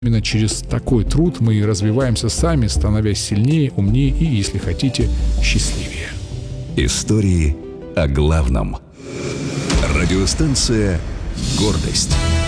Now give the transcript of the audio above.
Именно через такой труд мы и развиваемся сами, становясь сильнее, умнее и, если хотите, счастливее. Истории о главном. Радиостанция «Гордость».